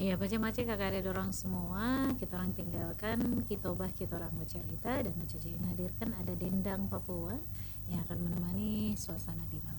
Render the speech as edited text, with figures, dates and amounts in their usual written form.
Iya, baca-baca kakak ada dorang semua, kita orang tinggalkan, kita obah kita orang bercerita dan mencuci hadirkan ada dendang Papua yang akan menemani suasana di malam.